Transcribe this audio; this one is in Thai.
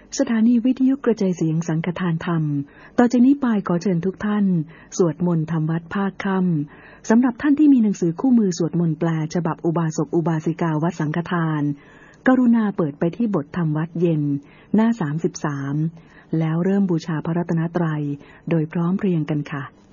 สถานีวิทยุกระจายเสียงสังฆทานธรรมต่อจากนี้ไปขอเชิญทุกท่านสวดมนต์ทำวัดภาคค่ำสำหรับท่านที่มีหนังสือคู่มือสวดมนต์แปลฉบับอุบาสกอุบาสิกาวัดสังฆทานกรุณาเปิดไปที่บทธรรมวัดเย็นหน้า33แล้วเริ่มบูชาพระรัตนตรัยโดยพร้อมเพรียงกันค่ะ